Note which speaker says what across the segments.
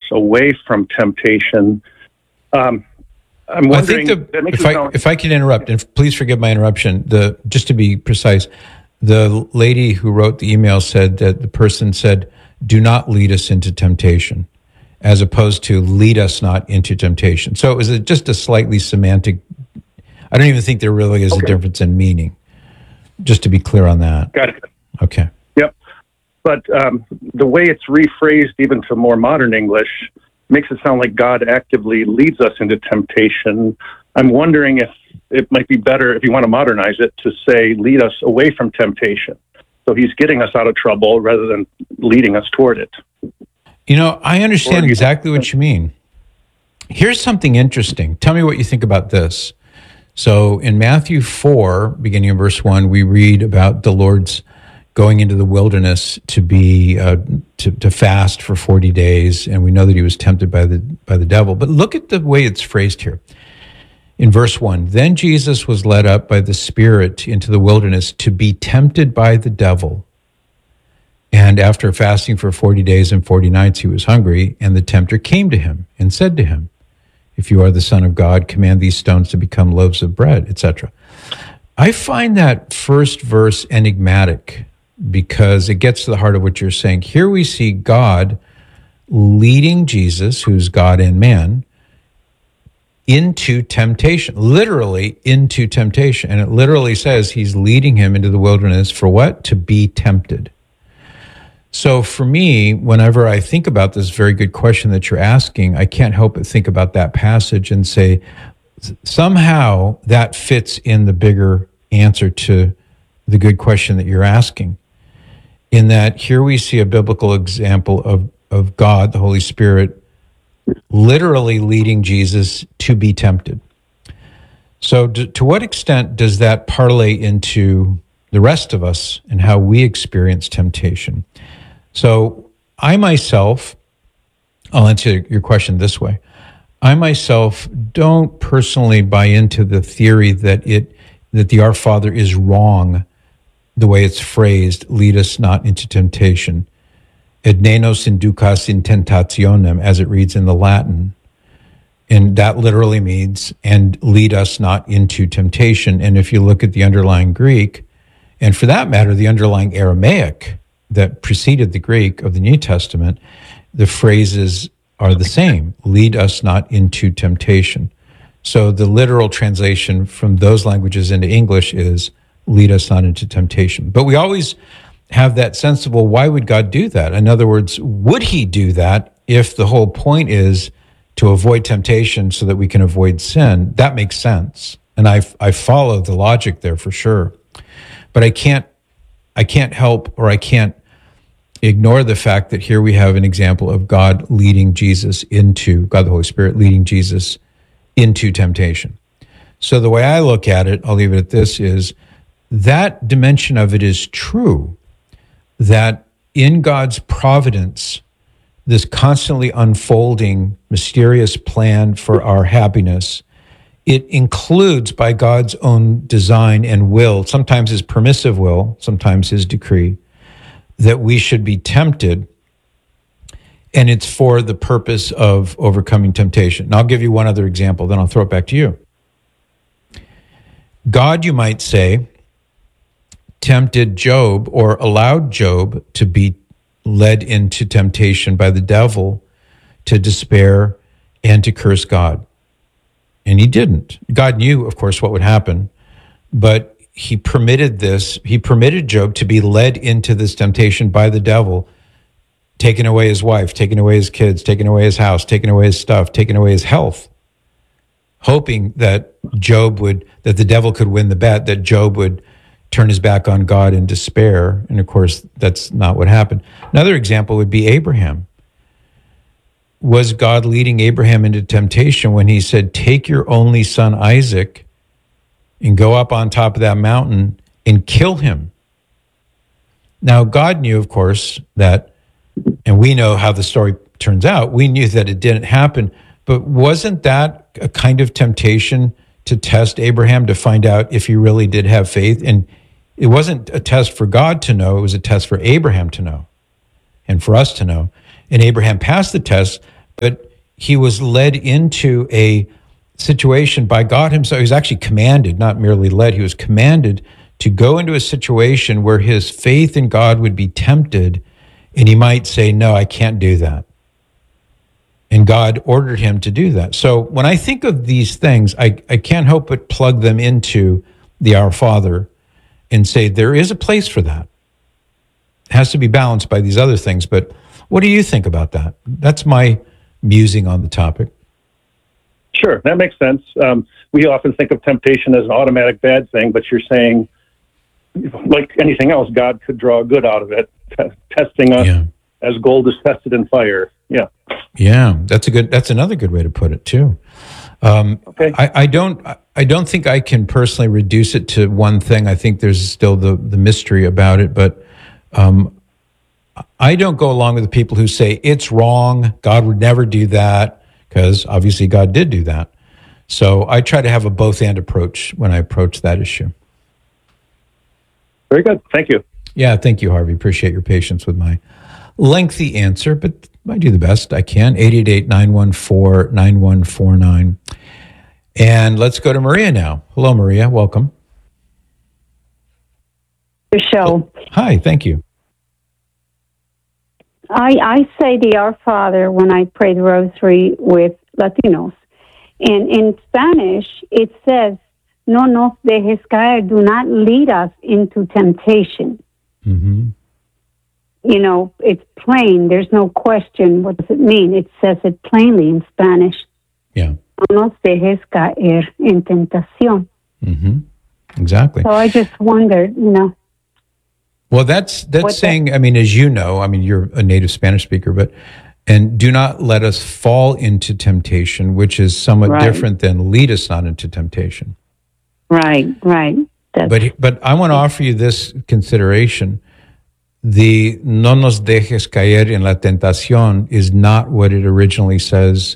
Speaker 1: away from temptation. I'm wondering.
Speaker 2: If I can interrupt, and please forgive my interruption. Just to be precise, the lady who wrote the email said that the person said, "Do not lead us into temptation," as opposed to "lead us not into temptation." So it was just a slightly semantic. I don't even think there really is a difference in meaning. Just to be clear on that.
Speaker 1: Got it.
Speaker 2: Okay.
Speaker 1: Yep. But the way it's rephrased, even to more modern English, makes it sound like God actively leads us into temptation. I'm wondering if it might be better, if you want to modernize it, to say lead us away from temptation. So he's getting us out of trouble rather than leading us toward it.
Speaker 2: You know, I understand exactly what you mean. Here's something interesting. Tell me what you think about this. So in Matthew 4, beginning in verse 1, we read about the Lord's going into the wilderness to be to fast for 40 days, and we know that he was tempted by the devil. But look at the way it's phrased here. In verse 1, then Jesus was led up by the Spirit into the wilderness to be tempted by the devil. And after fasting for 40 days and 40 nights, he was hungry, and the tempter came to him and said to him, if you are the Son of God, command these stones to become loaves of bread, etc. I find that first verse enigmatic because it gets to the heart of what you're saying. Here we see God leading Jesus, who's God and man, into temptation, literally into temptation. And it literally says he's leading him into the wilderness for what? To be tempted. So for me, whenever I think about this very good question that you're asking, I can't help but think about that passage and say, somehow that fits in the bigger answer to the good question that you're asking. In that here we see a biblical example of God, the Holy Spirit, literally leading Jesus to be tempted. So to what extent does that parlay into the rest of us and how we experience temptation? So I myself, I'll answer your question this way. I myself don't personally buy into the theory that the Our Father is wrong the way it's phrased, lead us not into temptation. Et ne nos inducas in tentationem, as it reads in the Latin. And that literally means, and lead us not into temptation. And if you look at the underlying Greek, and for that matter, the underlying Aramaic that preceded the Greek of the New Testament, the phrases are the same, lead us not into temptation. So the literal translation from those languages into English is, lead us not into temptation. But we always have that sense of, well, why would God do that? In other words, would he do that if the whole point is to avoid temptation so that we can avoid sin? That makes sense. And I follow the logic there for sure. But I can't help, or I can't ignore the fact that here we have an example of God leading Jesus into, God the Holy Spirit leading Jesus into temptation. So the way I look at it, I'll leave it at this, is that dimension of it is true, that in God's providence, this constantly unfolding, mysterious plan for our happiness, it includes, by God's own design and will, sometimes his permissive will, sometimes his decree, that we should be tempted, and it's for the purpose of overcoming temptation. And I'll give you one other example, then I'll throw it back to you. God, you might say, tempted Job, or allowed Job to be led into temptation by the devil to despair and to curse God. And he didn't. God knew, of course, what would happen, but he permitted this. He permitted Job to be led into this temptation by the devil, taking away his wife, taking away his kids, taking away his house, taking away his stuff, taking away his health, hoping that that the devil could win the bet, that Job would turn his back on God in despair. And of course, that's not what happened. Another example would be Abraham. Was God leading Abraham into temptation when he said, take your only son Isaac and go up on top of that mountain and kill him? Now, God knew, of course, that, and we know how the story turns out, we knew that it didn't happen, but wasn't that a kind of temptation to test Abraham to find out if he really did have faith? And it wasn't a test for God to know, it was a test for Abraham to know and for us to know. And Abraham passed the test, but he was led into a situation by God himself. He was actually commanded, not merely led, he was commanded to go into a situation where his faith in God would be tempted, and he might say, no, I can't do that. And God ordered him to do that. So when I think of these things, I can't help but plug them into the Our Father and say there is a place for that. It has to be balanced by these other things. But what do you think about that? That's my musing on the topic.
Speaker 1: Sure, that makes sense. We often think of temptation as an automatic bad thing, but you're saying, like anything else, God could draw good out of it, testing us as gold is tested in fire. Yeah.
Speaker 2: Yeah, that's another good way to put it too. Okay. I don't think I can personally reduce it to one thing. I think there's still the mystery about it, but I don't go along with the people who say it's wrong. God would never do that, because obviously God did do that. So I try to have a both and approach when I approach that issue.
Speaker 1: Very good. Thank you.
Speaker 2: Yeah, thank you, Harvey. Appreciate your patience with my lengthy answer, but I do the best I can. 888-914-9149. And let's go to Maria now. Hello, Maria. Welcome.
Speaker 3: Your show.
Speaker 2: Hi, thank you.
Speaker 3: I say the Our Father when I pray the rosary with Latinos. And in Spanish, it says, no nos dejes caer, do not lead us into temptation.
Speaker 2: Mm-hmm.
Speaker 3: You know, it's plain. There's no question. What does it mean? It says it plainly in Spanish.
Speaker 2: Yeah.
Speaker 3: No nos dejes caer en tentación.
Speaker 2: Mm-hmm. Exactly.
Speaker 3: So I just wondered,
Speaker 2: Well, that's saying, I mean, as you know, I mean, you're a native Spanish speaker, and do not let us fall into temptation, which is somewhat different than lead us not into temptation.
Speaker 3: Right.
Speaker 2: But I want to offer you this consideration. The no nos dejes caer en la tentación is not what it originally says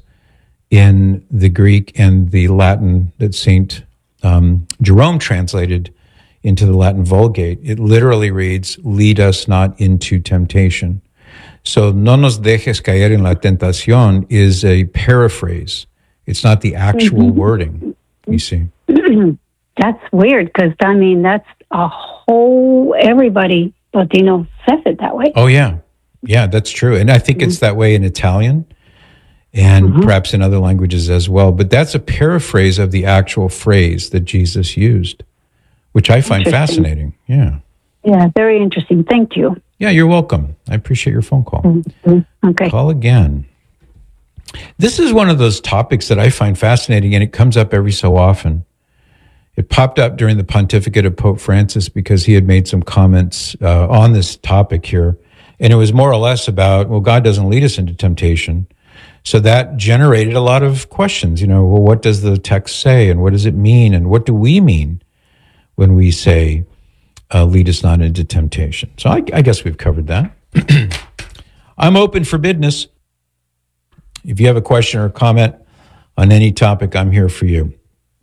Speaker 2: in the Greek and the Latin that St. Jerome translated into the Latin Vulgate. It literally reads, lead us not into temptation. So no nos dejes caer en la tentación is a paraphrase. It's not the actual wording, you see.
Speaker 3: That's weird, because, I mean, that's a whole, everybody, Latino, says it that way.
Speaker 2: Oh, yeah. Yeah, that's true. And I think it's that way in Italian and perhaps in other languages as well. But that's a paraphrase of the actual phrase that Jesus used, which I find fascinating. Yeah.
Speaker 3: Yeah, very interesting. Thank you.
Speaker 2: Yeah, you're welcome. I appreciate your phone call.
Speaker 3: Mm-hmm. Okay.
Speaker 2: Call again. This is one of those topics that I find fascinating, and it comes up every so often. It popped up during the pontificate of Pope Francis because he had made some comments on this topic here. And it was more or less about, well, God doesn't lead us into temptation. So that generated a lot of questions. Well, what does the text say? And what does it mean? And what do we mean when we say, lead us not into temptation? So I guess we've covered that. I'm open for business. If you have a question or a comment on any topic, I'm here for you.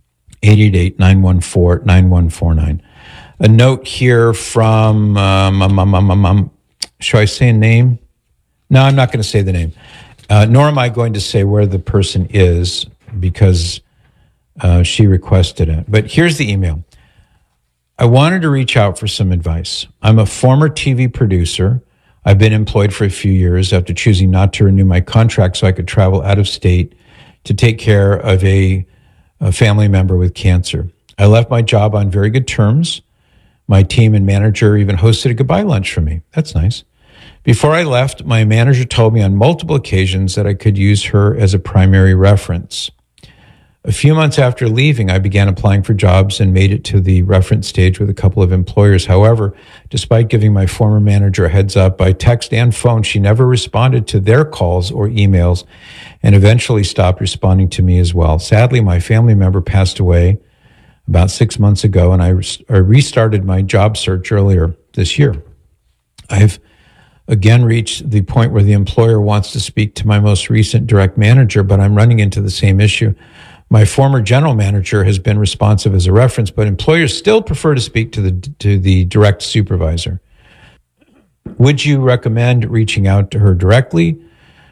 Speaker 2: 888-914-9149. A note here from, should I say a name? No, I'm not going to say the name. Nor am I going to say where the person is, because she requested it. But here's the email. I wanted to reach out for some advice. I'm a former TV producer. I've been employed for a few years after choosing not to renew my contract so I could travel out of state to take care of a family member with cancer. I left my job on very good terms. My team and manager even hosted a goodbye lunch for me. That's nice. Before I left, my manager told me on multiple occasions that I could use her as a primary reference. A few months after leaving, I began applying for jobs and made it to the reference stage with a couple of employers. However, despite giving my former manager a heads up by text and phone, she never responded to their calls or emails and eventually stopped responding to me as well. Sadly, my family member passed away about 6 months ago, and I restarted my job search earlier this year. I've again reached the point where the employer wants to speak to my most recent direct manager, but I'm running into the same issue. My former general manager has been responsive as a reference, but employers still prefer to speak to the direct supervisor. Would you recommend reaching out to her directly,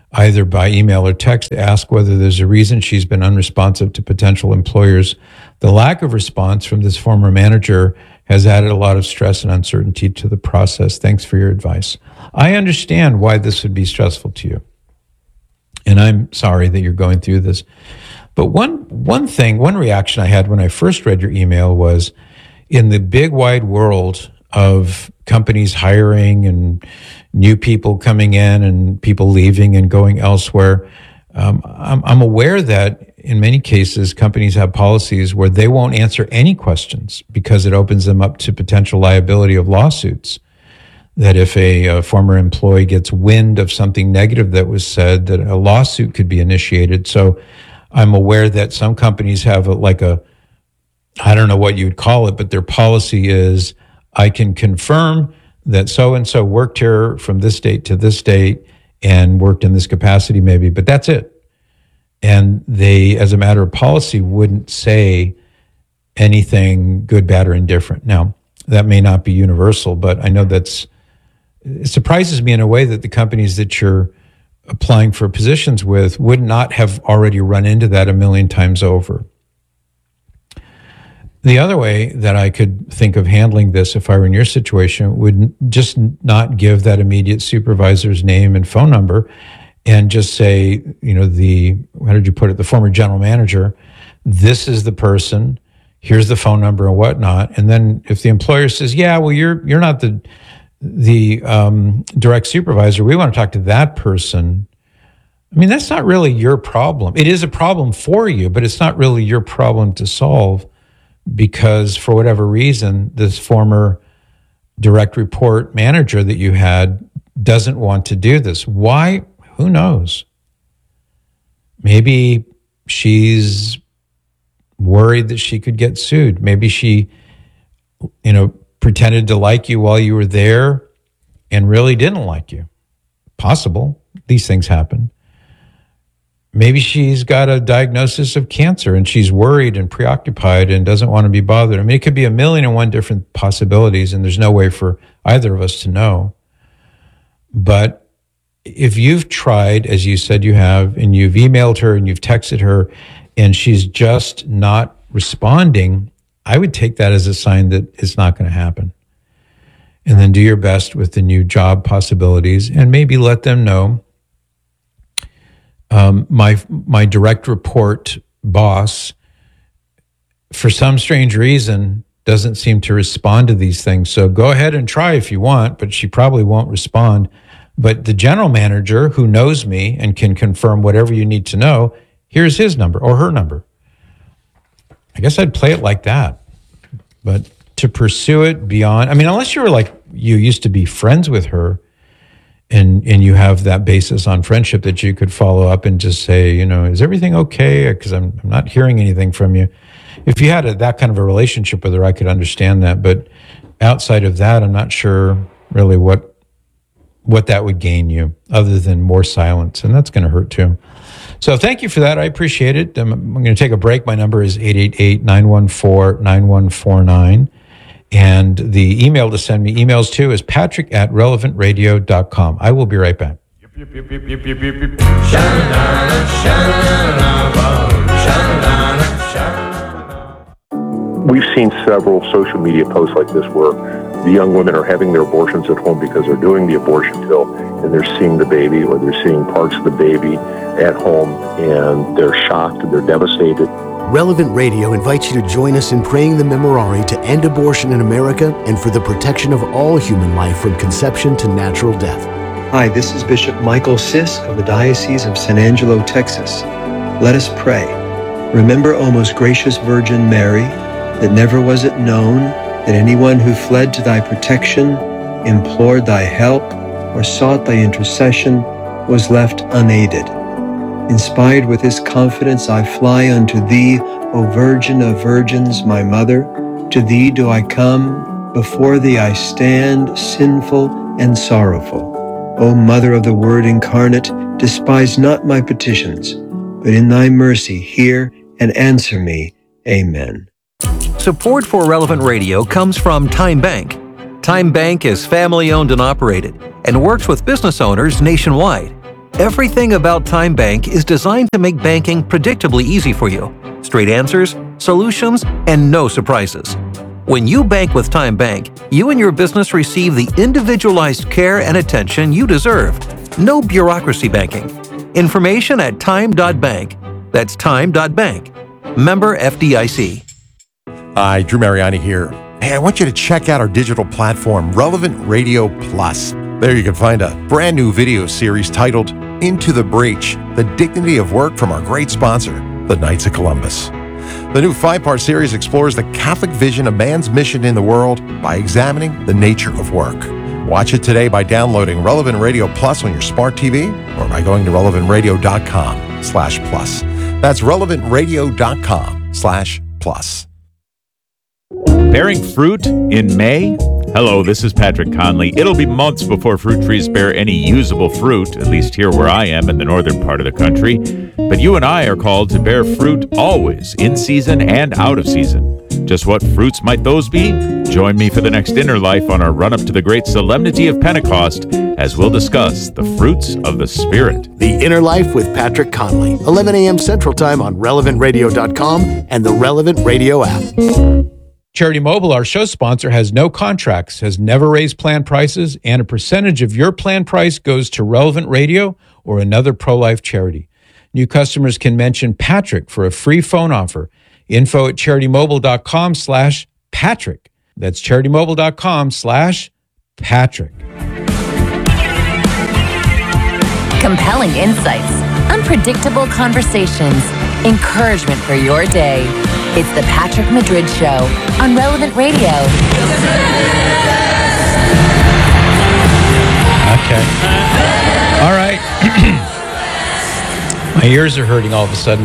Speaker 2: either by email or text to ask whether there's a reason she's been unresponsive to potential employers. The lack of response from this former manager has added a lot of stress and uncertainty to the process. Thanks for your advice. I understand why this would be stressful to you. And I'm sorry that you're going through this. But one reaction I had when I first read your email was, in the big wide world of companies hiring and new people coming in and people leaving and going elsewhere, I'm aware that in many cases companies have policies where they won't answer any questions because it opens them up to potential liability of lawsuits. That if a former employee gets wind of something negative that was said, that a lawsuit could be initiated. So I'm aware that some companies have I don't know what you'd call it, but their policy is, I can confirm that so-and-so worked here from this date to this date and worked in this capacity maybe, but that's it. And they, as a matter of policy, wouldn't say anything good, bad, or indifferent. Now, that may not be universal, but I know it surprises me in a way that the companies that you're applying for positions with would not have already run into that a million times over. The other way that I could think of handling this, if I were in your situation, would just not give that immediate supervisor's name and phone number and just say, how did you put it, the former general manager, this is the person, here's the phone number and whatnot. And then if the employer says, yeah, well, you're not the direct supervisor, we want to talk to that person. I mean, that's not really your problem. It is a problem for you, but it's not really your problem to solve. Because for whatever reason, this former direct report manager that you had doesn't want to do this. Why? Who knows? Maybe she's worried that she could get sued. Maybe she, pretended to like you while you were there and really didn't like you. Possible. These things happen. Maybe she's got a diagnosis of cancer and she's worried and preoccupied and doesn't want to be bothered. I mean, it could be a million and one different possibilities, and there's no way for either of us to know. But if you've tried, as you said you have, and you've emailed her and you've texted her, and she's just not responding, I would take that as a sign that it's not going to happen. And then do your best with the new job possibilities and maybe let them know, my direct report boss, for some strange reason, doesn't seem to respond to these things. So go ahead and try if you want, but she probably won't respond. But the general manager who knows me and can confirm whatever you need to know, here's his number or her number. I guess I'd play it like that. But to pursue it beyond, unless you were you used to be friends with her, and you have that basis on friendship that you could follow up and just say, is everything okay? Because I'm not hearing anything from you. If you had that kind of a relationship with her, I could understand that. But outside of that, I'm not sure really what that would gain you other than more silence. And that's going to hurt too. So thank you for that. I appreciate it. I'm going to take a break. My number is 888-914-9149. And the email to send me emails to is patrick@relevantradio.com. I will be right back.
Speaker 4: We've seen several social media posts like this where the young women are having their abortions at home because they're doing the abortion pill and they're seeing the baby or they're seeing parts of the baby at home and they're shocked and they're devastated.
Speaker 5: Relevant Radio invites you to join us in praying the Memorare to end abortion in America and for the protection of all human life from conception to natural death.
Speaker 6: Hi, this is Bishop Michael Sisk of the Diocese of San Angelo, Texas. Let us pray. Remember, O most gracious Virgin Mary, that never was it known that anyone who fled to thy protection, implored thy help, or sought thy intercession was left unaided. Inspired with this confidence, I fly unto thee, O Virgin of Virgins, my Mother. To thee do I come, before thee I stand, sinful and sorrowful. O Mother of the Word incarnate, despise not my petitions, but in thy mercy hear and answer me. Amen.
Speaker 7: Support for Relevant Radio comes from Time Bank. Time Bank is family-owned and operated and works with business owners nationwide. Everything about Time Bank is designed to make banking predictably easy for you. Straight answers, solutions, and no surprises. When you bank with Time Bank, you and your business receive the individualized care and attention you deserve. No bureaucracy banking. Information at time.bank. That's time.bank. Member FDIC.
Speaker 8: Hi, Drew Mariani here. Hey, I want you to check out our digital platform, Relevant Radio Plus. There you can find a brand new video series titled Into the Breach, The Dignity of Work from our great sponsor, the Knights of Columbus. The new 5-part series explores the Catholic vision of man's mission in the world by examining the nature of work. Watch it today by downloading Relevant Radio Plus on your smart TV or by going to relevantradio.com/plus. That's relevantradio.com/plus.
Speaker 9: Bearing fruit in May? Hello, this is Patrick Conley. It'll be months before fruit trees bear any usable fruit, at least here where I am in the northern part of the country. But you and I are called to bear fruit always, in season and out of season. Just what fruits might those be? Join me for the next Inner Life on our run-up to the great solemnity of Pentecost as we'll discuss the fruits of the Spirit.
Speaker 5: The Inner Life with Patrick Conley, 11 a.m. Central Time on relevantradio.com and the Relevant Radio app.
Speaker 2: Charity Mobile, our show sponsor, has no contracts, has never raised plan prices, and a percentage of your plan price goes to Relevant Radio or another pro-life charity. New customers can mention Patrick for a free phone offer. info@CharityMobile.com/Patrick. That's CharityMobile.com/Patrick.
Speaker 10: Compelling insights, unpredictable conversations, encouragement for your day. It's the Patrick Madrid Show on Relevant Radio.
Speaker 2: Okay. All right. My ears are hurting all of a sudden.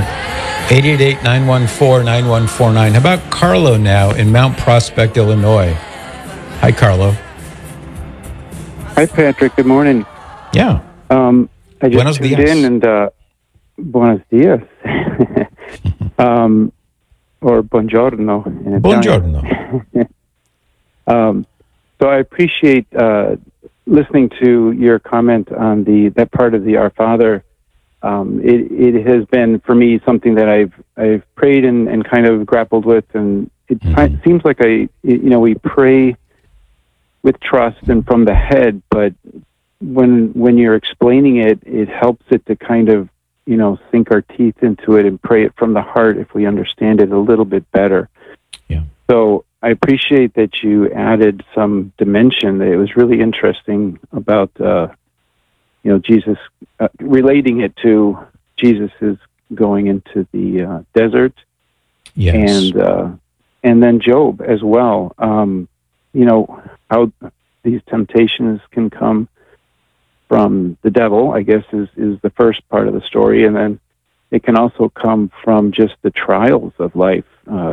Speaker 2: 888-914-9149. How about Carlo now in Mount Prospect, Illinois? Hi, Carlo.
Speaker 11: Hi, Patrick. Good morning.
Speaker 2: Yeah.
Speaker 11: I just
Speaker 2: Buenos
Speaker 11: tuned
Speaker 2: dias.
Speaker 11: in and buenos dias. Or buongiorno. In
Speaker 2: Buongiorno.
Speaker 11: So I appreciate listening to your comment on that part of the Our Father. It has been for me something that I've prayed and kind of grappled with, and it seems like we pray with trust and from the head, but when you're explaining it, it helps it to kind of sink our teeth into it and pray it from the heart if we understand it a little bit better.
Speaker 2: Yeah.
Speaker 11: So I appreciate that you added some dimension. It was really interesting about Jesus, relating it to Jesus is going into the desert,
Speaker 2: Yes.
Speaker 11: and then Job as well. How these temptations can come from the devil, I guess, is the first part of the story, and then it can also come from just the trials of life.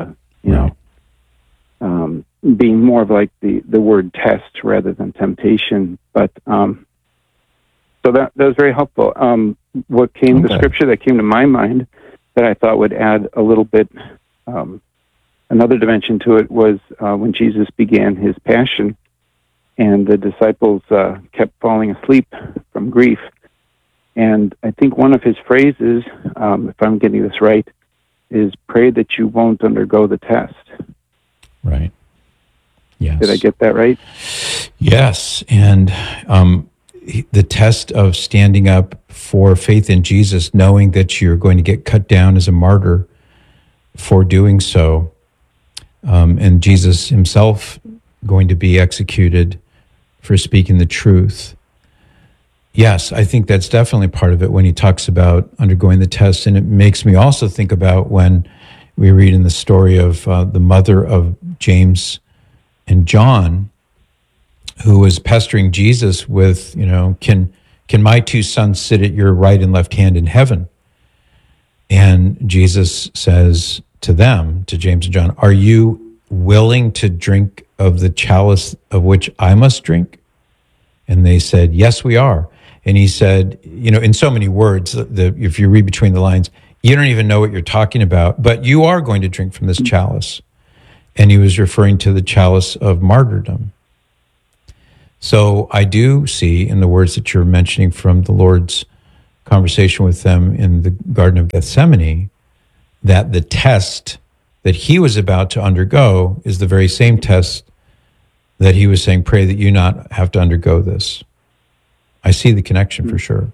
Speaker 11: Being more of like the word test rather than temptation, but. So that was very helpful. The scripture that came to my mind that I thought would add a little bit, another dimension to it was when Jesus began his passion and the disciples kept falling asleep from grief. And I think one of his phrases, if I'm getting this right, is pray that you won't undergo the test.
Speaker 2: Right. Yes.
Speaker 11: Did I get that right?
Speaker 2: Yes. And the test of standing up for faith in Jesus, knowing that you're going to get cut down as a martyr for doing so, and Jesus himself going to be executed for speaking the truth. Yes, I think that's definitely part of it when he talks about undergoing the test. And it makes me also think about when we read in the story of the mother of James and John, who was pestering Jesus with, can my two sons sit at your right and left hand in heaven? And Jesus says to them, to James and John, are you willing to drink of the chalice of which I must drink? And they said, yes, we are. And he said, in so many words, if you read between the lines, you don't even know what you're talking about, but you are going to drink from this chalice. And he was referring to the chalice of martyrdom. So I do see in the words that you're mentioning from the Lord's conversation with them in the Garden of Gethsemane, that the test that he was about to undergo is the very same test that he was saying, pray that you not have to undergo this. I see the connection for sure.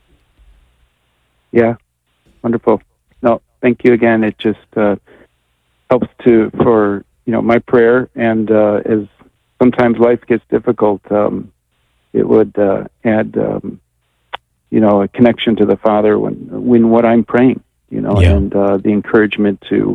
Speaker 11: Yeah, wonderful. No, thank you again. It just helps for my prayer, and as sometimes life gets difficult, it would add a connection to the Father when what I'm praying, and the encouragement to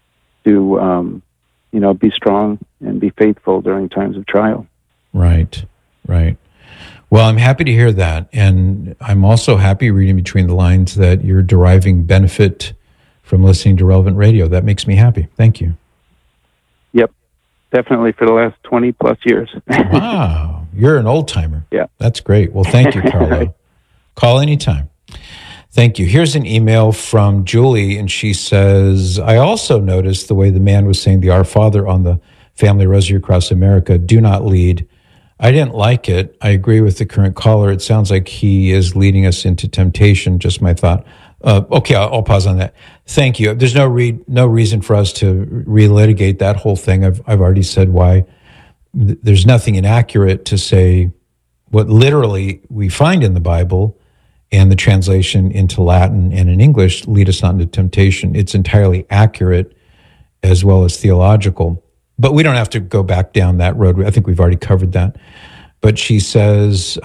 Speaker 11: be strong and be faithful during times of trial.
Speaker 2: Right. Well, I'm happy to hear that. And I'm also happy, reading between the lines, that you're deriving benefit from listening to Relevant Radio. That makes me happy. Thank you.
Speaker 11: Yep. Definitely for the last 20 plus years.
Speaker 2: Wow. You're an old timer.
Speaker 11: Yeah.
Speaker 2: That's great. Well, thank you, Carlo. Right. Call anytime. Thank you. Here's an email from Julie, and she says, I also noticed the way the man was saying the Our Father on the Family Rosary across America, do not lead. I didn't like it. I agree with the current caller. It sounds like he is leading us into temptation. Just my thought. Okay, I'll pause on that. Thank you. There's no reason for us to relitigate that whole thing. I've already said why. There's nothing inaccurate to say what literally we find in the Bible and the translation into Latin and in English, lead us not into temptation. It's entirely accurate as well as theological. But we don't have to go back down that road. I think we've already covered that. But she says,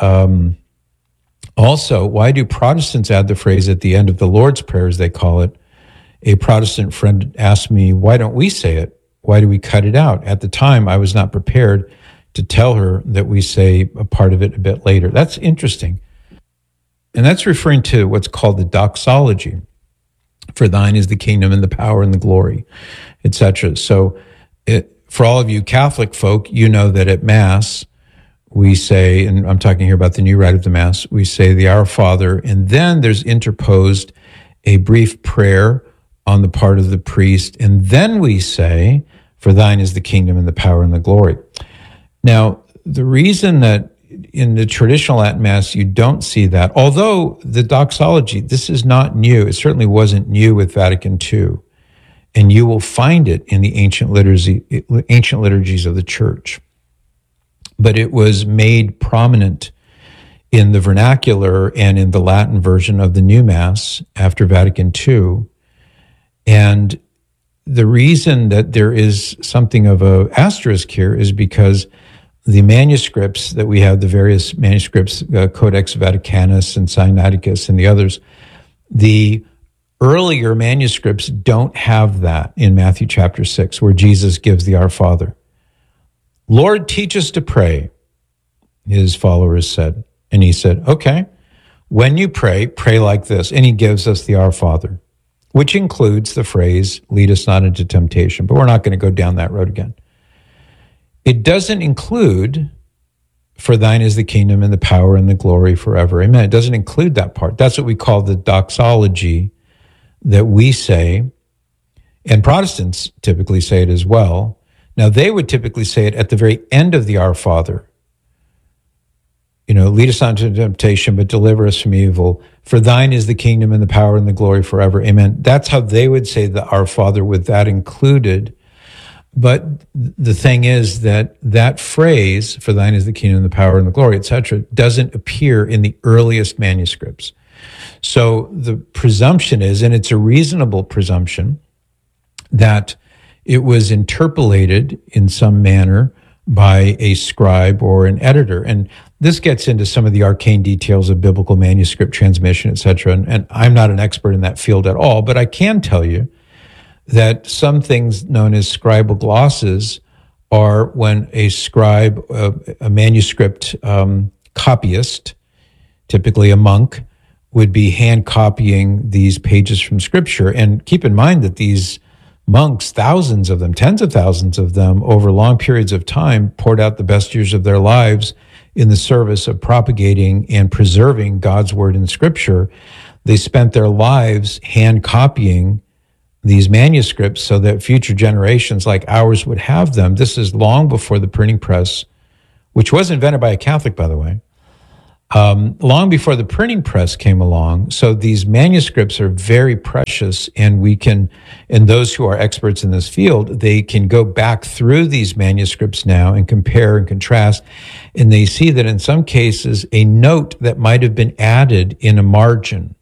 Speaker 2: also, why do Protestants add the phrase at the end of the Lord's Prayer, as they call it? A Protestant friend asked me, why don't we say it? Why do we cut it out? At the time, I was not prepared to tell her that we say a part of it a bit later. That's interesting. And that's referring to what's called the doxology. For thine is the kingdom and the power and the glory, etc. So for all of you Catholic folk, you know that at Mass, we say, and I'm talking here about the new rite of the Mass, we say the Our Father, and then there's interposed a brief prayer on the part of the priest, and then we say, for thine is the kingdom and the power and the glory. Now, the reason that in the traditional Latin Mass you don't see that, although the doxology, this is not new, it certainly wasn't new with Vatican II, and you will find it in the ancient liturgies of the Church. But it was made prominent in the vernacular and in the Latin version of the new Mass after Vatican II. And the reason that there is something of an asterisk here is because the manuscripts that we have, the various manuscripts, Codex Vaticanus and Sinaiticus and the others, the earlier manuscripts don't have that in Matthew chapter 6, where Jesus gives the Our Father. Lord, teach us to pray, his followers said. And he said, okay, when you pray, pray like this. And he gives us the Our Father, which includes the phrase, lead us not into temptation. But we're not going to go down that road again. It doesn't include, for thine is the kingdom and the power and the glory forever. Amen. It doesn't include that part. That's what we call the doxology that we say, and Protestants typically say it as well. Now, they would typically say it at the very end of the Our Father. Lead us not into temptation, but deliver us from evil. For thine is the kingdom and the power and the glory forever. Amen. That's how they would say the Our Father with that included. But the thing is that that phrase, for thine is the kingdom and the power and the glory, etc., doesn't appear in the earliest manuscripts. So the presumption is, and it's a reasonable presumption, that it was interpolated in some manner by a scribe or an editor. And this gets into some of the arcane details of biblical manuscript transmission, etc. And I'm not an expert in that field at all, but I can tell you that some things known as scribal glosses are when a scribe, a manuscript copyist, typically a monk, would be hand copying these pages from Scripture. And keep in mind that these monks, thousands of them, tens of thousands of them, over long periods of time, poured out the best years of their lives in the service of propagating and preserving God's word in Scripture. They spent their lives hand copying these manuscripts so that future generations like ours would have them. This is long before the printing press, which was invented by a Catholic, by the way. long before the printing press came along. So these manuscripts are very precious, and and those who are experts in this field, they can go back through these manuscripts now and compare and contrast, and they see that in some cases, a note that might have been added in a margin,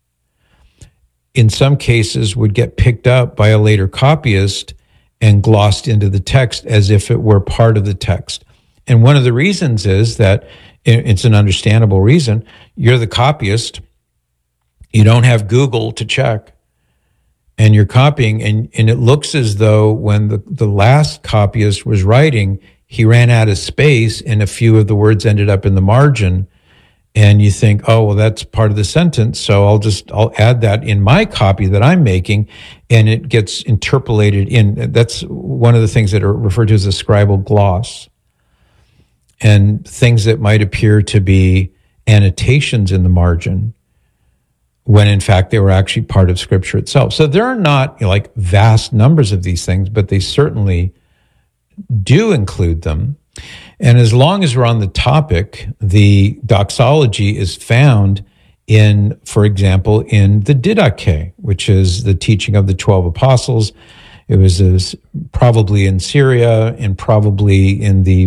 Speaker 2: in some cases would get picked up by a later copyist and glossed into the text as if it were part of the text. And one of the reasons is that it's an understandable reason. You're the copyist. You don't have Google to check. And you're copying, and it looks as though when the last copyist was writing, he ran out of space and a few of the words ended up in the margin. And you think, oh, well, that's part of the sentence, so I'll add that in my copy that I'm making, and it gets interpolated in. That's one of the things that are referred to as a scribal gloss. And things that might appear to be annotations in the margin, when in fact they were actually part of Scripture itself. So there are not like vast numbers of these things, but they certainly do include them. And as long as we're on the topic, the doxology is found in, for example, in the Didache, which is the teaching of the 12 apostles. It was probably in Syria and probably in the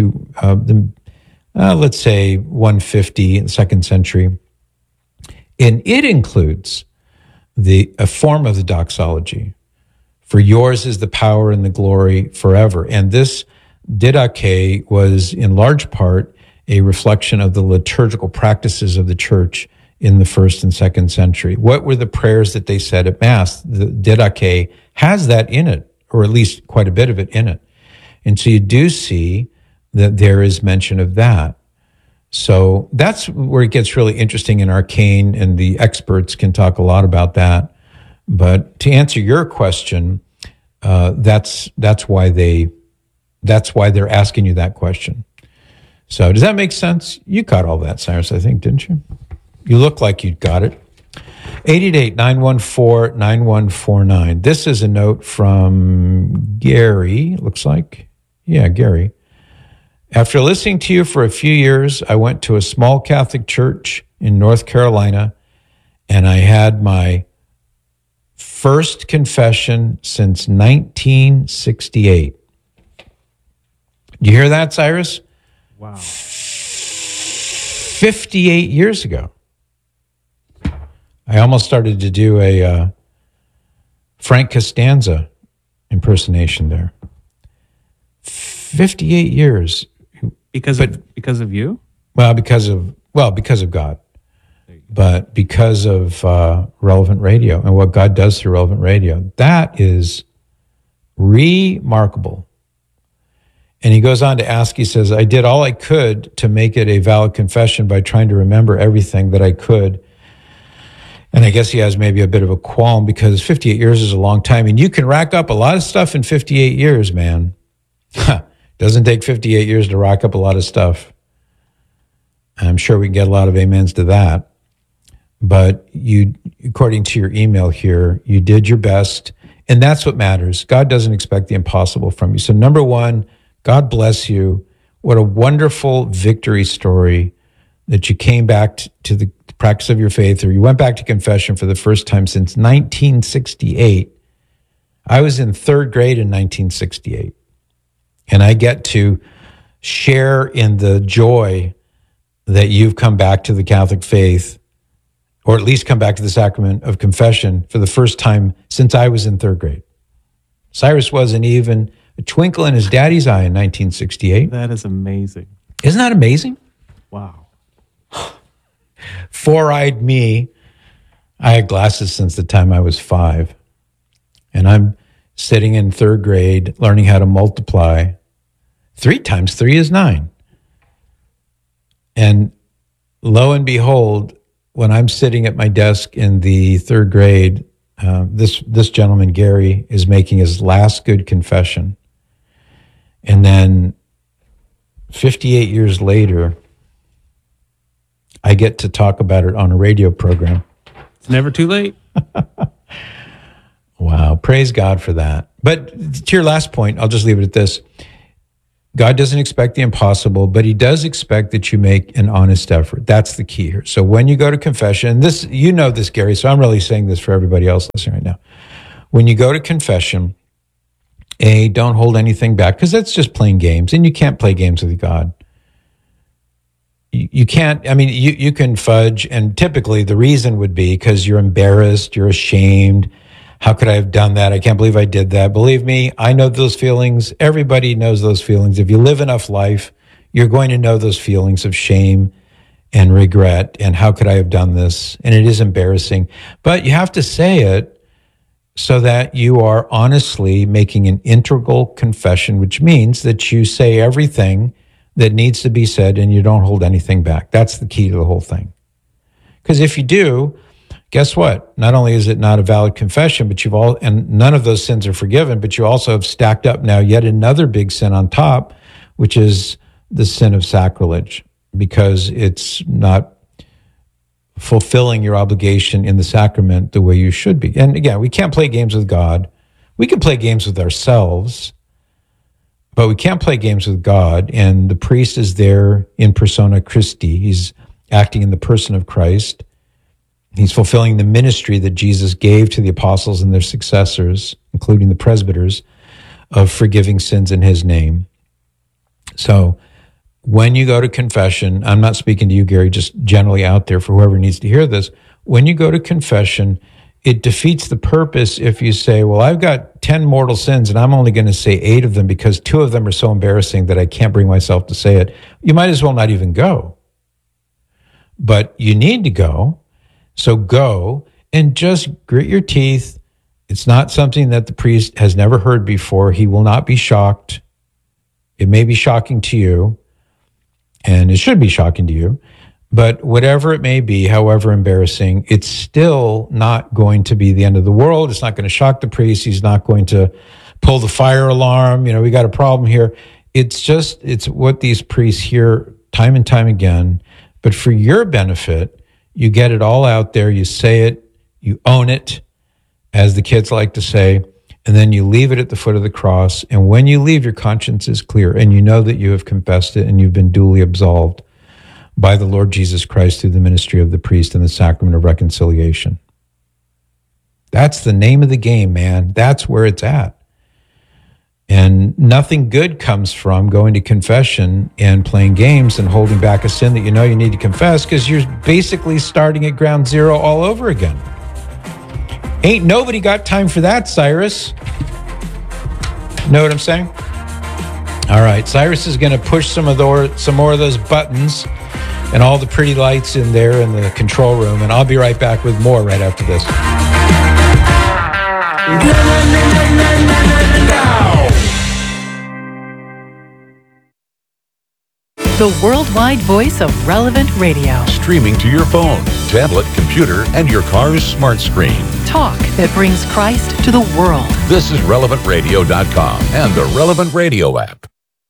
Speaker 2: let's say 150 in the 2nd century. And it includes a form of the doxology. For yours is the power and the glory forever. And this Didache was in large part a reflection of the liturgical practices of the church in the 1st and 2nd century. What were the prayers that they said at Mass? The Didache has that in it, or at least quite a bit of it in it. And so you do see that there is mention of that. So that's where it gets really interesting in arcane, and the experts can talk a lot about that. But to answer your question, that's why they're asking you that question. So does that make sense? You got all that, Cyrus, I think, didn't you? You look like you got it. 888-914-9149. This is a note from Gary, it looks like. Yeah, Gary. After listening to you for a few years, I went to a small Catholic church in North Carolina, and I had my first confession since 1968. You hear that, Cyrus?
Speaker 12: Wow.
Speaker 2: 58 years ago. I almost started to do a Frank Costanza impersonation there. 58 years.
Speaker 12: Because of you?
Speaker 2: Well, because of God. But because of Relevant Radio and what God does through Relevant Radio. That is remarkable. And he goes on to ask, he says, I did all I could to make it a valid confession by trying to remember everything that I could. And I guess he has maybe a bit of a qualm because 58 years is a long time. And you can rack up a lot of stuff in 58 years, man. Doesn't take 58 years to rack up a lot of stuff. I'm sure we can get a lot of amens to that. But you, according to your email here, you did your best. And that's what matters. God doesn't expect the impossible from you. So number one, God bless you. What a wonderful victory story that you came back to the practice of your faith, or you went back to confession for the first time since 1968. I was in 3rd grade in 1968, and I get to share in the joy that you've come back to the Catholic faith, or at least come back to the sacrament of confession for the first time since I was in 3rd grade. Cyrus wasn't even a twinkle in his daddy's eye in 1968.
Speaker 12: That is amazing.
Speaker 2: Isn't that amazing?
Speaker 12: Wow.
Speaker 2: Four-eyed me. I had glasses since the time I was 5. And I'm sitting in 3rd grade learning how to multiply. 3 times 3 is 9. And lo and behold, when I'm sitting at my desk in the 3rd grade, this gentleman, Gary, is making his last good confession. And then 58 years later, I get to talk about it on a radio program.
Speaker 12: It's never too late.
Speaker 2: Wow. Praise God for that. But to your last point, I'll just leave it at this. God doesn't expect the impossible, but he does expect that you make an honest effort. That's the key here. So when you go to confession, this, you know this, Gary, so I'm really saying this for everybody else listening right now. When you go to confession, don't hold anything back, because that's just playing games, and you can't play games with God. You can't, I mean, you can fudge, and typically the reason would be because you're embarrassed, you're ashamed. How could I have done that? I can't believe I did that. Believe me, I know those feelings. Everybody knows those feelings. If you live enough life, you're going to know those feelings of shame and regret, and how could I have done this? And it is embarrassing. But you have to say it so that you are honestly making an integral confession, which means that you say everything that needs to be said and you don't hold anything back. That's the key to the whole thing. Because if you do, guess what? Not only is it not a valid confession, but and none of those sins are forgiven, but you also have stacked up now yet another big sin on top, which is the sin of sacrilege, because it's not fulfilling your obligation in the sacrament the way you should be. And again, we can't play games with God. We can play games with ourselves, but we can't play games with God. And the priest is there in persona Christi. He's acting in the person of Christ. He's fulfilling the ministry that Jesus gave to the apostles and their successors, including the presbyters, of forgiving sins in his name. So when you go to confession, I'm not speaking to you, Gary, just generally out there for whoever needs to hear this. When you go to confession, it defeats the purpose if you say, well, I've got 10 mortal sins and I'm only going to say 8 of them because 2 of them are so embarrassing that I can't bring myself to say it. You might as well not even go. But you need to go. So go and just grit your teeth. It's not something that the priest has never heard before. He will not be shocked. It may be shocking to you, and it should be shocking to you, but whatever it may be, however embarrassing, it's still not going to be the end of the world. It's not going to shock the priest. He's not going to pull the fire alarm. You know, we got a problem here. It's what these priests hear time and time again. But for your benefit, you get it all out there, you say it, you own it, as the kids like to say, and then you leave it at the foot of the cross. And when you leave, your conscience is clear, and you know that you have confessed it and you've been duly absolved by the Lord Jesus Christ through the ministry of the priest and the sacrament of reconciliation. That's the name of the game, man. That's where it's at. And nothing good comes from going to confession and playing games and holding back a sin that you know you need to confess, because you're basically starting at ground zero all over again. Ain't nobody got time for that, Cyrus. Know what I'm saying? All right, Cyrus is going to push some more of those buttons and all the pretty lights in there in the control room, and I'll be right back with more right after this.
Speaker 13: The worldwide voice of Relevant Radio.
Speaker 14: Streaming to your phone, tablet, computer, and your car's smart screen.
Speaker 13: Talk that brings Christ to the world.
Speaker 14: This is RelevantRadio.com and the Relevant Radio app.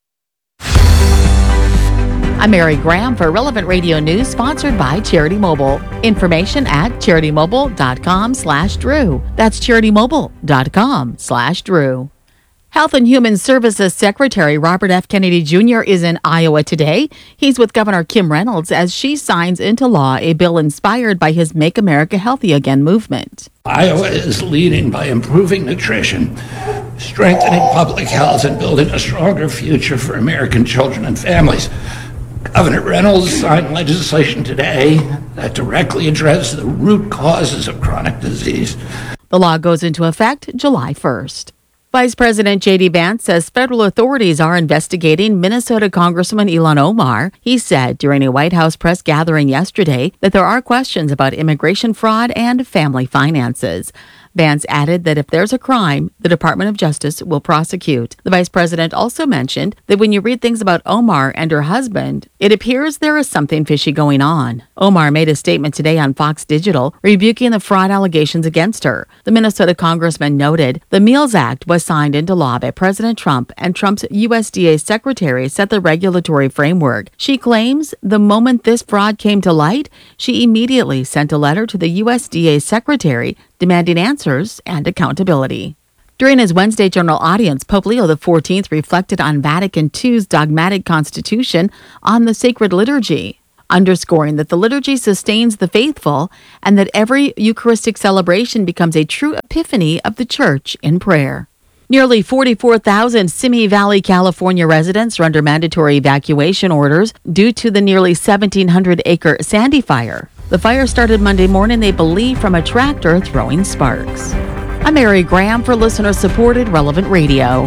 Speaker 15: I'm Mary Graham for Relevant Radio News, sponsored by Charity Mobile. Information at CharityMobile.com/Drew. That's CharityMobile.com/Drew. Health and Human Services Secretary Robert F. Kennedy Jr. is in Iowa today. He's with Governor Kim Reynolds as she signs into law a bill inspired by his Make America Healthy Again movement.
Speaker 16: Iowa is leading by improving nutrition, strengthening public health, and building a stronger future for American children and families. Governor Reynolds signed legislation today that directly addresses the root causes of chronic disease.
Speaker 15: The law goes into effect July 1st. Vice President J.D. Vance says federal authorities are investigating Minnesota Congressman Ilhan Omar. He said during a White House press gathering yesterday that there are questions about immigration fraud and family finances. Vance added that if there's a crime, the Department of Justice will prosecute. The vice president also mentioned that when you read things about Omar and her husband, it appears there is something fishy going on. Omar made a statement today on Fox Digital, rebuking the fraud allegations against her. The Minnesota congressman noted the Meals Act was signed into law by President Trump, and Trump's USDA secretary set the regulatory framework. She claims the moment this fraud came to light, she immediately sent a letter to the USDA secretary demanding answers and accountability. During his Wednesday general audience, Pope Leo XIV reflected on Vatican II's dogmatic constitution on the sacred liturgy, underscoring that the liturgy sustains the faithful and that every Eucharistic celebration becomes a true epiphany of the Church in prayer. Nearly 44,000 Simi Valley, California residents are under mandatory evacuation orders due to the nearly 1,700-acre Sandy fire. The fire started Monday morning, they believe, from a tractor throwing sparks. I'm Mary Graham for listener-supported Relevant Radio.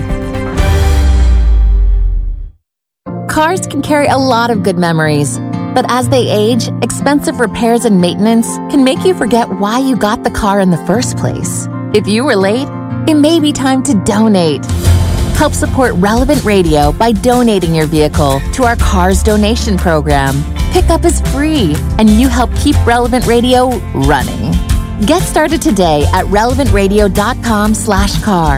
Speaker 10: Cars can carry a lot of good memories, but as they age, expensive repairs and maintenance can make you forget why you got the car in the first place. If you were late, it may be time to donate. Help support Relevant Radio by donating your vehicle to our Cars Donation Program. Pickup is free, and you help keep Relevant Radio running. Get started today at relevantradio.com/car.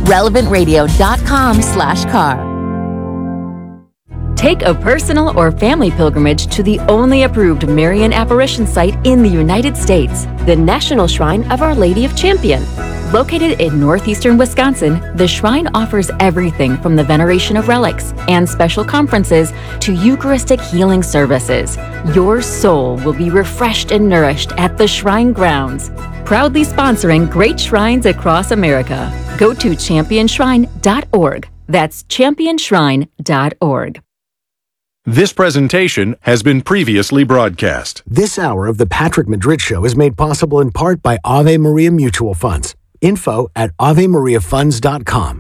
Speaker 10: relevantradio.com/car.
Speaker 17: Take a personal or family pilgrimage to the only approved Marian apparition site in the United States, the National Shrine of Our Lady of Champion. Located in northeastern Wisconsin, the shrine offers everything from the veneration of relics and special conferences to Eucharistic healing services. Your soul will be refreshed and nourished at the shrine grounds. Proudly sponsoring great shrines across America. Go to championshrine.org. That's championshrine.org.
Speaker 18: This presentation has been previously broadcast.
Speaker 5: This hour of the Patrick Madrid Show is made possible in part by Ave Maria Mutual Funds. Info at AveMariaFunds.com.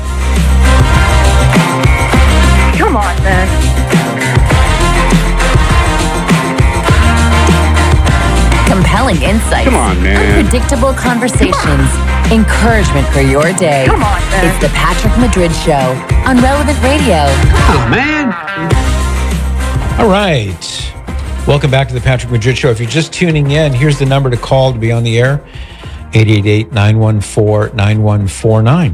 Speaker 19: Come on, man.
Speaker 10: Compelling insights.
Speaker 19: Come on, man.
Speaker 10: Unpredictable conversations. Encouragement for your day.
Speaker 19: Come on, man.
Speaker 10: It's the Patrick Madrid Show on Relevant Radio.
Speaker 19: Come on, man.
Speaker 2: All right. Welcome back to the Patrick Madrid Show. If you're just tuning in, here's the number to call to be on the air. 888-914-9149.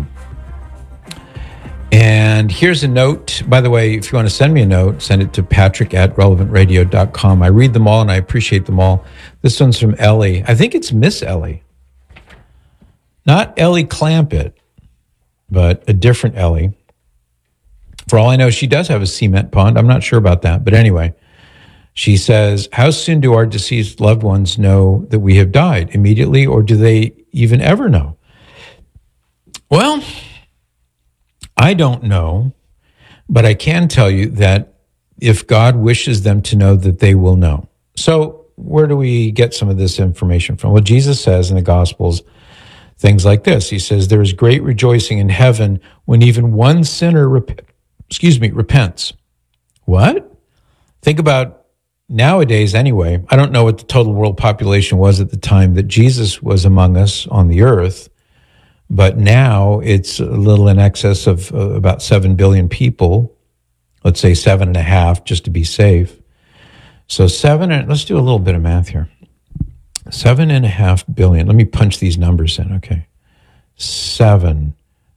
Speaker 2: And here's a note. By the way, if you want to send me a note, send it to patrick@relevantradio.com. I read them all and I appreciate them all. This one's from Ellie. I think it's Miss Ellie. Not Ellie Clampett, but a different Ellie. For all I know, she does have a cement pond. I'm not sure about that. But anyway, she says, how soon do our deceased loved ones know that we have died? Immediately, or do they even ever know? Well, I don't know, but I can tell you that if God wishes them to know, that they will know. So where do we get some of this information from? Well, Jesus says in the Gospels things like this. He says, there is great rejoicing in heaven when even one sinner repents. What? Think about nowadays anyway. I don't know what the total world population was at the time that Jesus was among us on the earth, but now it's a little in excess of about 7 billion people. Let's say 7.5 just to be safe. So let's do a little bit of math here. 7.5 billion. Let me punch these numbers in. Okay. 7,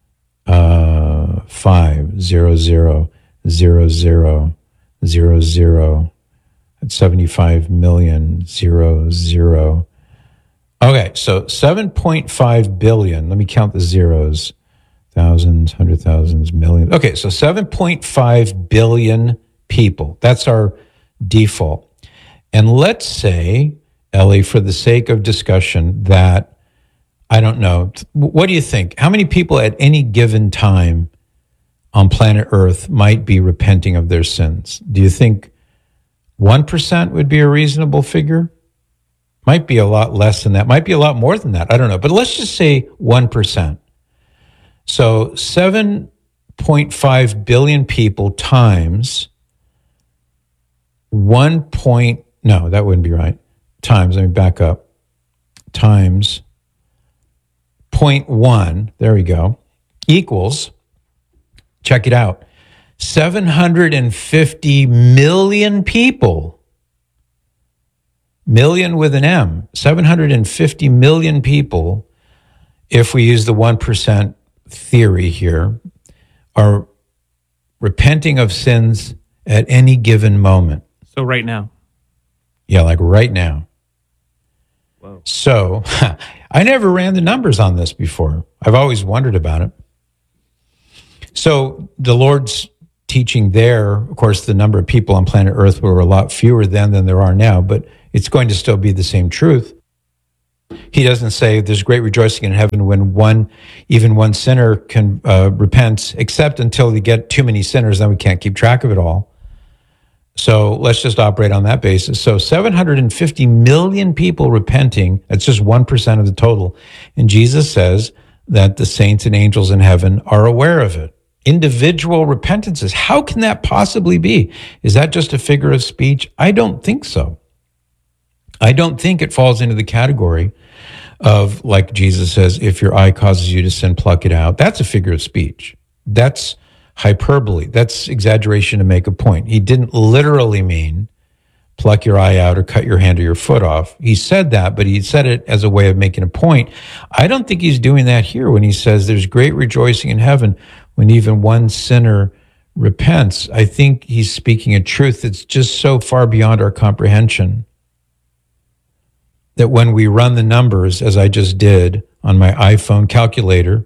Speaker 2: 5, 0, 0, 0, 0, 0, 0. That's 75 million, 0, 0. Okay, so 7.5 billion. Let me count the zeros. Thousands, hundred thousands, millions. Okay, so 7.5 billion people. That's our default. And let's say, Ellie, for the sake of discussion, that, I don't know, what do you think? How many people at any given time on planet Earth might be repenting of their sins? Do you think 1% would be a reasonable figure? Might be a lot less than that. Might be a lot more than that. I don't know. But let's just say 1%. So 7.5 billion people times no, that wouldn't be right. Times, let me back up. Times 0.1, there we go, equals, check it out, 750 million people. Million with an M. 750 million people, if we use the 1% theory here, are repenting of sins at any given moment.
Speaker 12: So right now.
Speaker 2: Yeah, like right now. So I never ran the numbers on this before. I've always wondered about it. So the Lord's teaching there, of course, the number of people on planet Earth were a lot fewer then than there are now, but it's going to still be the same truth. He doesn't say there's great rejoicing in heaven when even one sinner can repent, except until we get too many sinners, then we can't keep track of it all. So let's just operate on that basis. So 750 million people repenting, that's just 1% of the total. And Jesus says that the saints and angels in heaven are aware of it. Individual repentances, how can that possibly be? Is that just a figure of speech? I don't think so. I don't think it falls into the category of, like Jesus says, if your eye causes you to sin, pluck it out. That's a figure of speech. That's hyperbole. That's exaggeration to make a point. He didn't literally mean pluck your eye out or cut your hand or your foot off. He said that, but he said it as a way of making a point. I don't think he's doing that here when he says there's great rejoicing in heaven when even one sinner repents. I think he's speaking a truth that's just so far beyond our comprehension that when we run the numbers, as I just did on my iPhone calculator,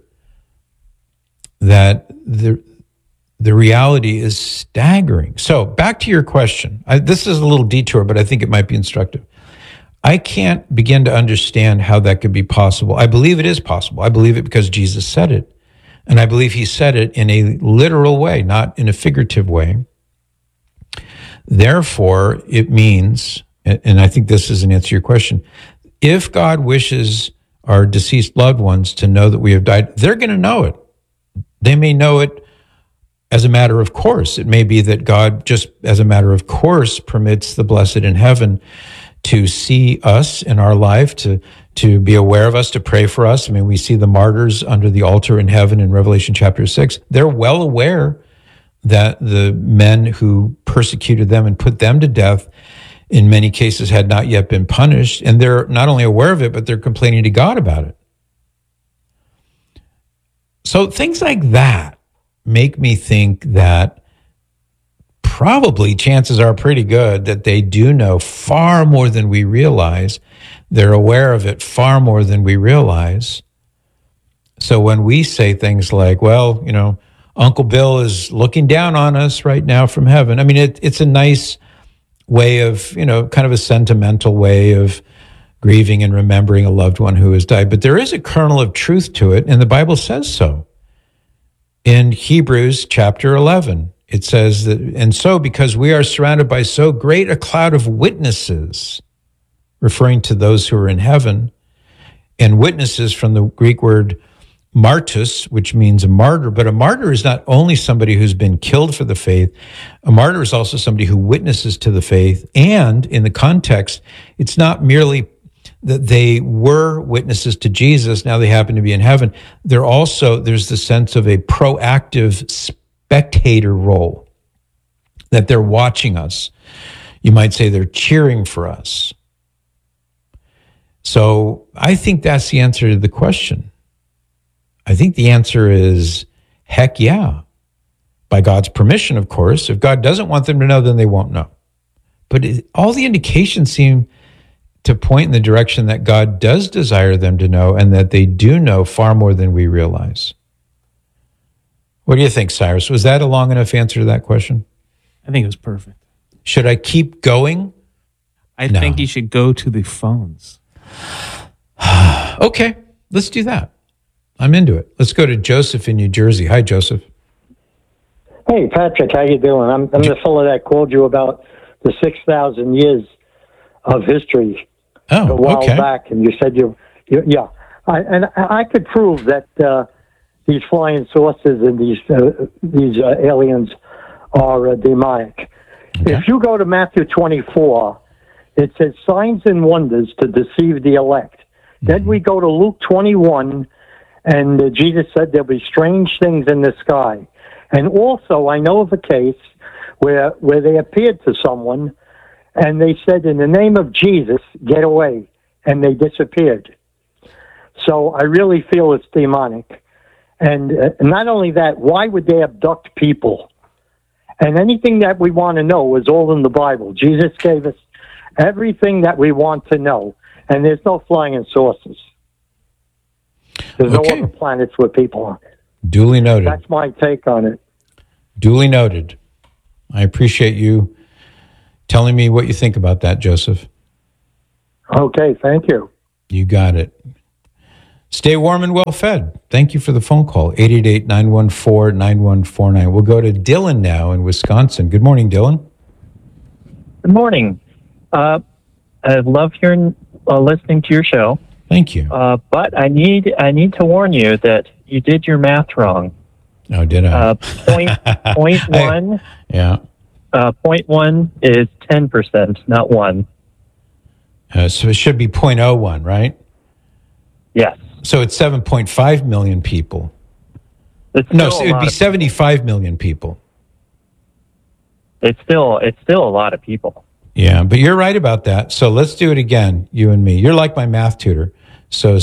Speaker 2: that the reality is staggering. So back to your question. This is a little detour, but I think it might be instructive. I can't begin to understand how that could be possible. I believe it is possible. I believe it because Jesus said it. And I believe he said it in a literal way, not in a figurative way. Therefore, it means, and I think this is an answer to your question, if God wishes our deceased loved ones to know that we have died, they're going to know it. They may know it as a matter of course. It may be that God, just as a matter of course, permits the blessed in heaven to see us in our life, to be aware of us, to pray for us. I mean, we see the martyrs under the altar in heaven in Revelation chapter 6. They're well aware that the men who persecuted them and put them to death in many cases had not yet been punished. And they're not only aware of it, but they're complaining to God about it. So things like that make me think that probably chances are pretty good that they do know far more than we realize. They're aware of it far more than we realize. So when we say things like, well, Uncle Bill is looking down on us right now from heaven. I mean, it's a nice way of, kind of a sentimental way of grieving and remembering a loved one who has died. But there is a kernel of truth to it, and the Bible says so. In Hebrews chapter 11, it says that, and so because we are surrounded by so great a cloud of witnesses, referring to those who are in heaven, and witnesses from the Greek word martus, which means a martyr, but a martyr is not only somebody who's been killed for the faith, a martyr is also somebody who witnesses to the faith, and in the context, it's not merely that they were witnesses to Jesus, now they happen to be in heaven. There's the sense of a proactive spectator role, that they're watching us. You might say they're cheering for us. So I think that's the answer to the question. I think the answer is, heck yeah. By God's permission, of course. If God doesn't want them to know, then they won't know. But all the indications seem to point in the direction that God does desire them to know, and that they do know far more than we realize. What do you think, Cyrus? Was that a long enough answer to that question?
Speaker 12: I think it was perfect.
Speaker 2: Should I keep going?
Speaker 12: I think you should go to the phones.
Speaker 2: Okay, let's do that. I'm into it. Let's go to Joseph in New Jersey. Hi, Joseph.
Speaker 20: Hey, Patrick, how you doing? I'm the fellow that called you about the 6,000 years of history a while back, and you said yeah. I could prove that these flying saucers and these aliens are demonic. Okay. If you go to Matthew 24, it says signs and wonders to deceive the elect. Mm-hmm. Then we go to Luke 21, and Jesus said there'll be strange things in the sky. And also, I know of a case where they appeared to someone, and they said, in the name of Jesus, get away, and they disappeared. So I really feel it's demonic. And not only that, why would they abduct people? And anything that we want to know is all in the Bible. Jesus gave us everything that we want to know. And there's no flying saucers. There's no other planets with people on it.
Speaker 2: Duly noted.
Speaker 20: That's my take on it.
Speaker 2: Duly noted. I appreciate you telling me what you think about that, Joseph.
Speaker 20: Okay, thank you.
Speaker 2: You got it. Stay warm and well fed. Thank you for the phone call, 888-914-9149. We'll go to Dylan now in Wisconsin. Good morning, Dylan.
Speaker 21: Good morning. I love listening to your show.
Speaker 2: Thank you.
Speaker 21: But I need to warn you that you did your math wrong.
Speaker 2: Oh, did I?
Speaker 21: Point one.
Speaker 2: Yeah.
Speaker 21: Point one is 10%, not 1.
Speaker 2: So it should be 0.01, right?
Speaker 21: Yes.
Speaker 2: So it's 7.5 million people. No, so it would be 75 million people.
Speaker 21: It's still a lot of people.
Speaker 2: Yeah, but you're right about that. So let's do it again, you and me. You're like my math tutor. So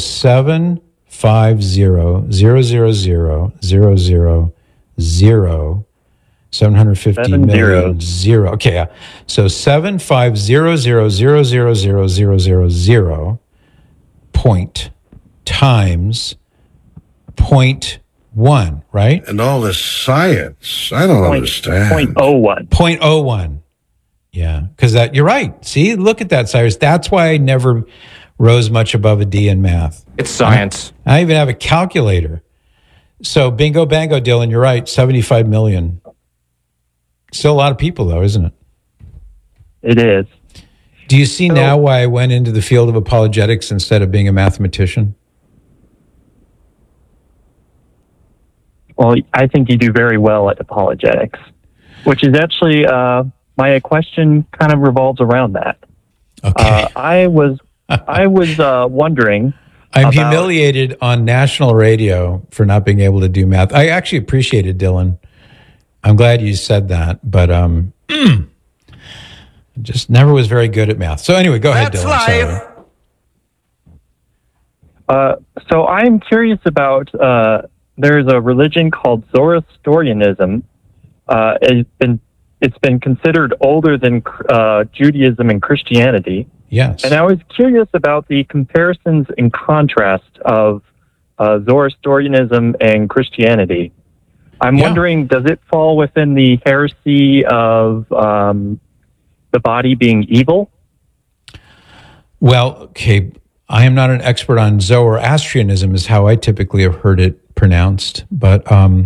Speaker 2: 750 million 0. Okay, yeah. So 750,000,000 point times 0.1, right?
Speaker 22: And all this science, I don't understand.
Speaker 21: 0.01.
Speaker 2: 0.01. Yeah, because you're right. See, look at that, Cyrus. That's why I never rose much above a D in math.
Speaker 23: It's science.
Speaker 2: I even have a calculator. So bingo, bango, Dylan, you're right. 75 million. Still a lot of people, though, isn't it?
Speaker 21: It is.
Speaker 2: Do you see now why I went into the field of apologetics instead of being a mathematician?
Speaker 21: Well, I think you do very well at apologetics, which is actually my question kind of revolves around that.
Speaker 2: Okay.
Speaker 21: I was wondering.
Speaker 2: I'm humiliated on national radio for not being able to do math. I actually appreciate it, Dylan. I'm glad you said that, but just never was very good at math. So anyway, go ahead, Dylan. Sorry.
Speaker 21: So I'm curious about. There's a religion called Zoroastrianism. It's been considered older than Judaism and Christianity.
Speaker 2: Yes.
Speaker 21: And I was curious about the comparisons and contrast of Zoroastrianism and Christianity. I'm wondering, does it fall within the heresy of the body being evil?
Speaker 2: Well, okay, I am not an expert on Zoroastrianism, is how I typically have heard it pronounced, but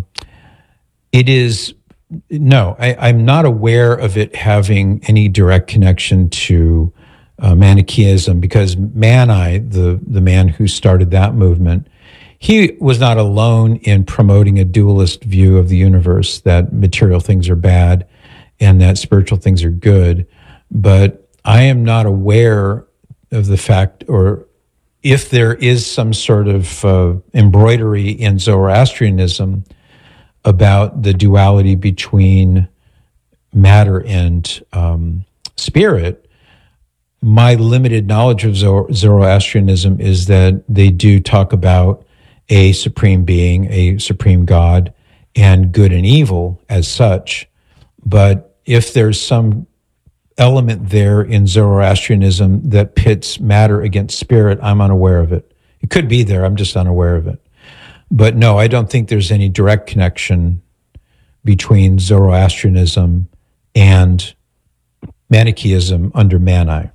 Speaker 2: it is, no, I'm not aware of it having any direct connection to Manichaeism, because Mani, the man who started that movement, he was not alone in promoting a dualist view of the universe, that material things are bad and that spiritual things are good. But I am not aware of the fact, or if there is some sort of embroidery in Zoroastrianism about the duality between matter and spirit. My limited knowledge of Zoroastrianism is that they do talk about a supreme being, a supreme God, and good and evil as such. But if there's some element there in Zoroastrianism that pits matter against spirit, I'm unaware of it. It could be there, I'm just unaware of it. But no, I don't think there's any direct connection between Zoroastrianism and Manichaeism under Mani.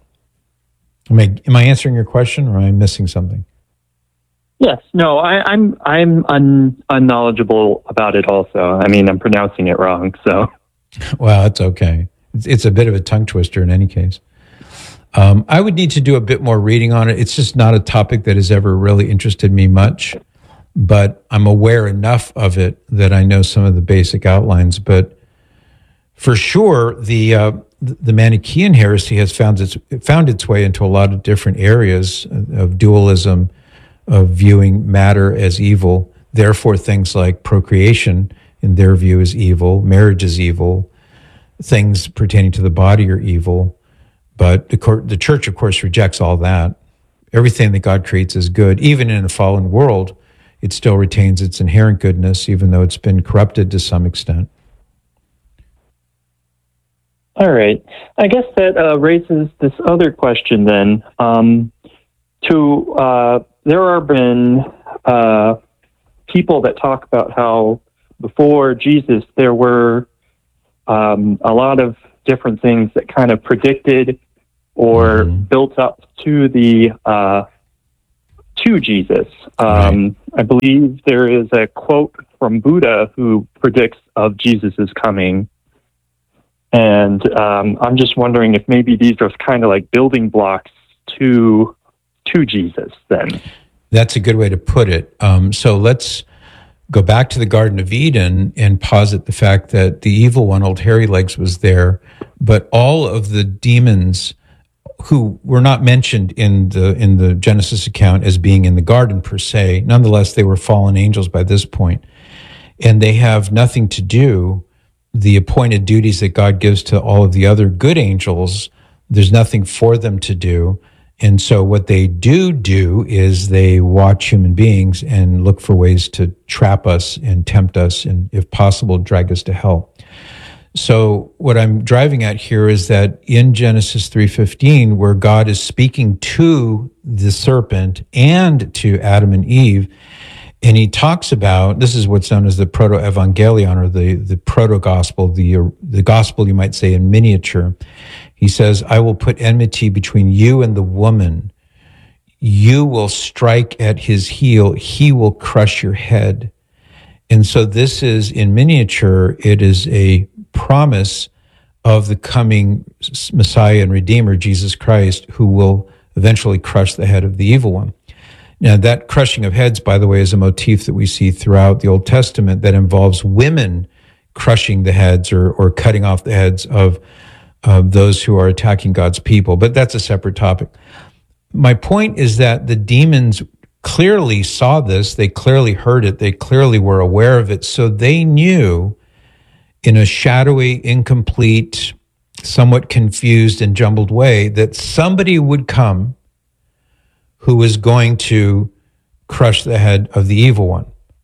Speaker 2: Am I answering your question, or am I missing something?
Speaker 21: Yes. No, I'm unknowledgeable about it also. I mean, I'm pronouncing it wrong, so.
Speaker 2: Well, it's okay. It's a bit of a tongue twister in any case. I would need to do a bit more reading on it. It's just not a topic that has ever really interested me much, but I'm aware enough of it that I know some of the basic outlines. But for sure, the Manichaean heresy has found its way into a lot of different areas of dualism, of viewing matter as evil. Therefore, things like procreation, in their view, is evil. Marriage is evil. Things pertaining to the body are evil. But the church, of course, rejects all that. Everything that God creates is good. Even in a fallen world, it still retains its inherent goodness, even though it's been corrupted to some extent.
Speaker 21: All right. I guess that raises this other question then. there have been people that talk about how before Jesus there were a lot of different things that kind of predicted or built up to Jesus.
Speaker 2: Right.
Speaker 21: I believe there is a quote from Buddha who predicts of Jesus's coming. And I'm just wondering if maybe these are kind of like building blocks to Jesus then.
Speaker 2: That's a good way to put it. So let's go back to the Garden of Eden and posit the fact that the evil one, Old Hairy Legs, was there, but all of the demons who were not mentioned in the Genesis account as being in the garden per se, nonetheless, they were fallen angels by this point, and they have nothing to do. The appointed duties that God gives to all of the other good angels, there's nothing for them to do. And so what they do is they watch human beings and look for ways to trap us and tempt us and, if possible, drag us to hell. So what I'm driving at here is that in Genesis 3:15, where God is speaking to the serpent and to Adam and Eve, and he talks about, this is what's known as the proto-evangelion, or the proto-gospel, the gospel, you might say, in miniature. He says, I will put enmity between you and the woman. You will strike at his heel. He will crush your head. And so this is, in miniature, it is a promise of the coming Messiah and Redeemer, Jesus Christ, who will eventually crush the head of the evil one. Now, that crushing of heads, by the way, is a motif that we see throughout the Old Testament that involves women crushing the heads or cutting off the heads of those who are attacking God's people. But that's a separate topic. My point is that the demons clearly saw this. They clearly heard it. They clearly were aware of it. So they knew in a shadowy, incomplete, somewhat confused and jumbled way that somebody would come who was going to crush the head of the evil one.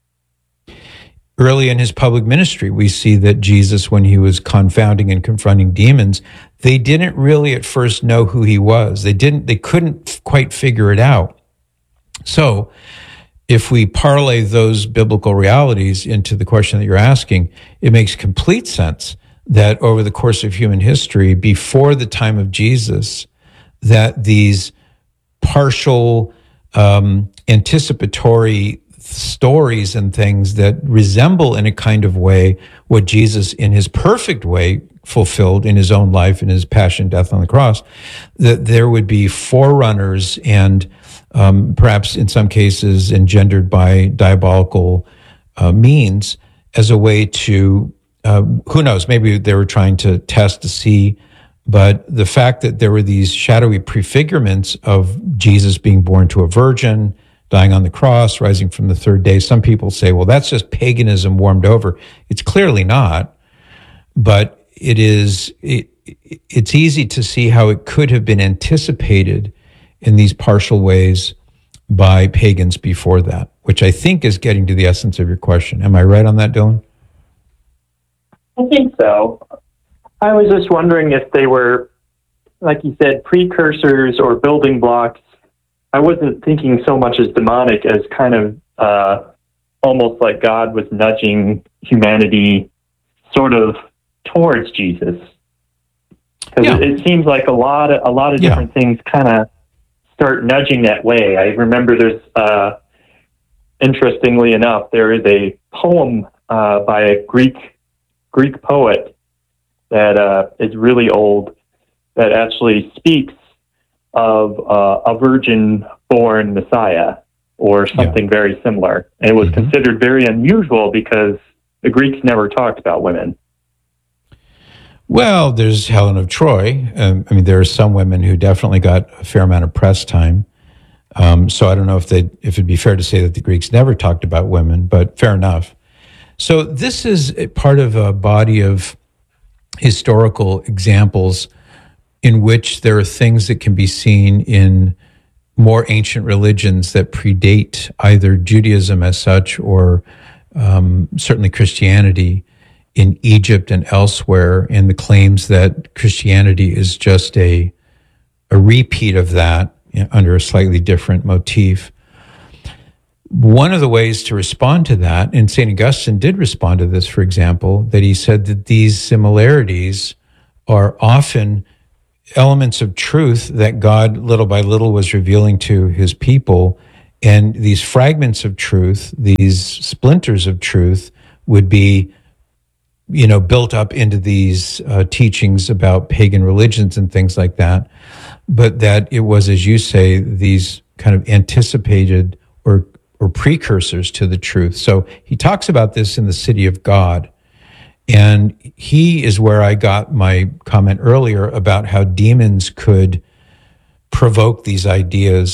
Speaker 2: Early in his public ministry, we see that Jesus, when he was confounding and confronting demons, they didn't really at first know who he was. They couldn't quite figure it out. So if we parlay those biblical realities into the question that you're asking, it makes complete sense that over the course of human history, before the time of Jesus, that these partial, anticipatory stories and things that resemble in a kind of way what Jesus in his perfect way fulfilled in his own life, in his passion, death on the cross, that there would be forerunners and perhaps in some cases engendered by diabolical means as a way to, who knows, maybe they were trying to test to see, but the fact that there were these shadowy prefigurements of Jesus being born to a virgin, dying on the cross, rising from the third day. Some people say, well, that's just paganism warmed over. It's clearly not, but it's easy to see how it could have been anticipated in these partial ways by pagans before that, which I think is getting to the essence of your question. Am I right on that, Dylan?
Speaker 21: I think so. I was just wondering if they were, like you said, precursors or building blocks. I wasn't thinking so much as demonic as kind of almost like God was nudging humanity sort of towards Jesus. Because it seems like a lot of different things kind of start nudging that way. I remember there's, interestingly enough, there is a poem by a Greek poet that is really old that actually speaks of a virgin-born Messiah or something very similar. And it was considered very unusual because the Greeks never talked about women.
Speaker 2: Well, there's Helen of Troy. There are some women who definitely got a fair amount of press time. So I don't know if it'd be fair to say that the Greeks never talked about women, but fair enough. So this is part of a body of historical examples in which there are things that can be seen in more ancient religions that predate either Judaism as such or certainly Christianity in Egypt and elsewhere, and the claims that Christianity is just a repeat of that under a slightly different motif. One of the ways to respond to that, and St. Augustine did respond to this, for example, that he said that these similarities are often elements of truth that God little by little was revealing to his people. And these fragments of truth, these splinters of truth, would be, built up into these teachings about pagan religions and things like that. But that it was, as you say, these kind of anticipated or precursors to the truth. So he talks about this in The City of God. And he is where I got my comment earlier about how demons could provoke these ideas